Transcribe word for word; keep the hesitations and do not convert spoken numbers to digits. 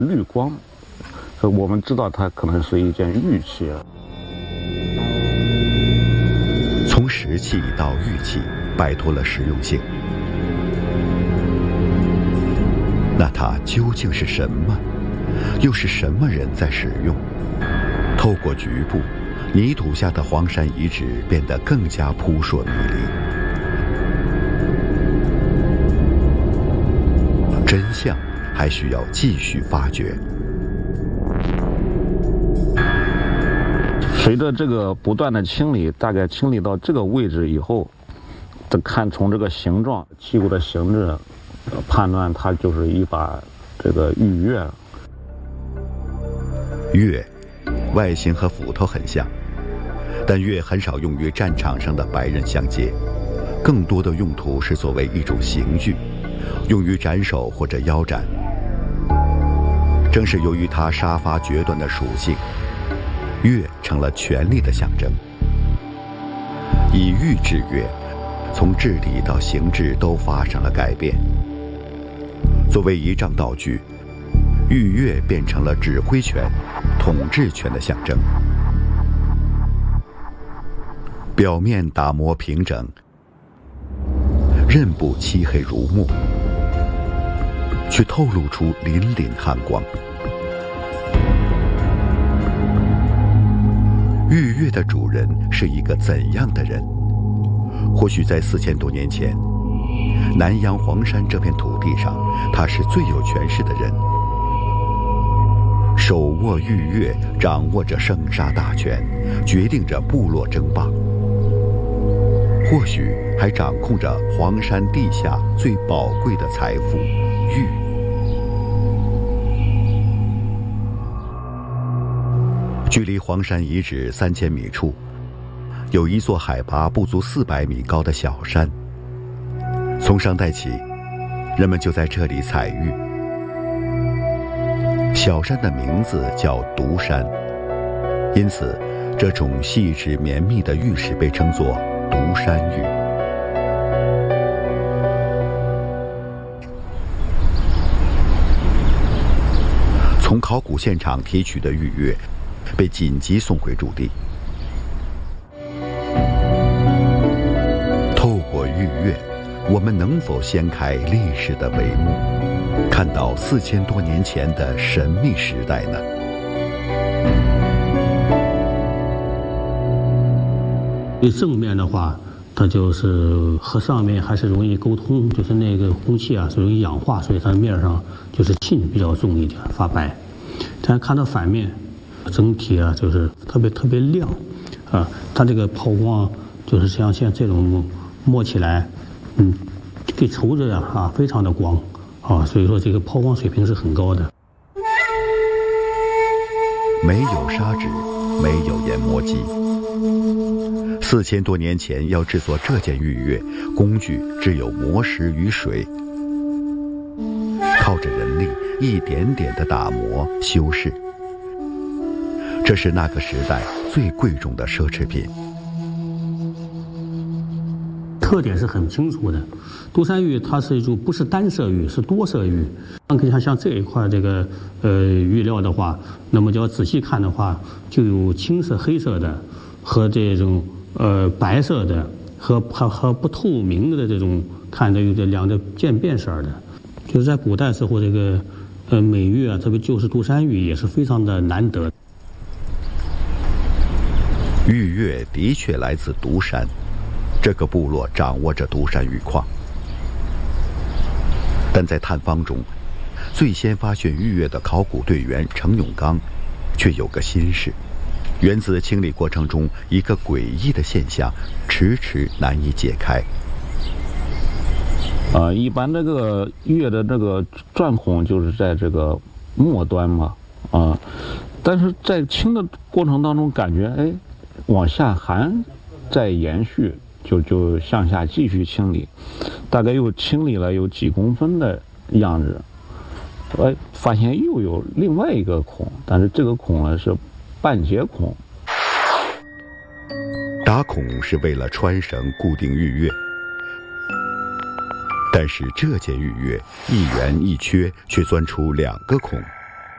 绿光，我们知道它可能是一件玉器。 从石器到玉器，摆脱了实用性，那它究竟是什么？又是什么人在使用？透过局部泥土下的黄山遗址变得更加扑朔迷离，真相还需要继续发掘。 随着这个不断的清理，大概清理到这个位置以后，再看从这个形状、器物的形制，判断它就是一把这个玉钺。 钺，外形和斧头很像，但钺很少用于战场上的白刃相接，更多的用途是作为一种刑具，用于斩首或者腰斩。正是由于它杀伐决断的属性，钺成了权力的象征。以玉制钺，从制理到形制都发生了改变。作为仪仗道具，玉钺变成了指挥权、统治权的象征。表面打磨平整，刃部漆黑如墨，却透露出凛凛寒光。玉钺的主人是一个怎样的人？或许在四千多年前，南阳黄山这片土地上，他是最有权势的人，手握玉钺，掌握着生杀大权，决定着部落争霸，或许还掌控着黄山地下最宝贵的财富——玉。距离黄山遗址三千米处，有一座海拔不足四百米高的小山。从商代起，人们就在这里采玉。小山的名字叫独山，因此这种细致绵密的玉石被称作独山玉。从考古现场提取的玉钺被紧急送回驻地。透过玉钺，我们能否掀开历史的帷幕，看到四千多年前的神秘时代呢？ 对正面的话，它就是和上面还是容易沟通，就是那个空气啊是容易氧化，所以它面上就是沁比较重一点，发白。但看到反面，整体啊就是特别特别亮，啊，它这个抛光就是像像这种摸起来，嗯，跟绸子啊啊非常的光，啊，所以说这个抛光水平是很高的。 没有砂纸，没有研磨机。四千多年前要制作这件玉钺，工具只有磨石与水，靠着人力一点点的打磨修饰。这是那个时代最贵重的奢侈品。 特点是很清楚的，独山玉它是一种不是单色玉，是多色玉。可以像像这一块这个呃玉料的话，那么就要仔细看的话，就有青色、黑色的和这种呃白色的和和和不透明的这种，看着有这两个渐变色的。就是在古代时候，这个呃美玉啊，特别就是独山玉也是非常的难得。 玉钺的确来自独山，这个部落掌握着独山玉矿。但在探方中，最先发现玉钺的考古队员程永刚，却有个心事。原子清理过程中，一个诡异的现象迟迟难以解开。 啊、呃，一般这个钺的这个钻孔就是在这个末端嘛，啊、呃，但是在清的过程当中，感觉哎，往下还在延续，就就向下继续清理，大概又清理了有几公分的样子，哎，发现又有另外一个孔，但是这个孔呢是半截孔。 打孔是为了穿绳固定玉钺，但是这件玉钺一圆一缺，却钻出两个孔。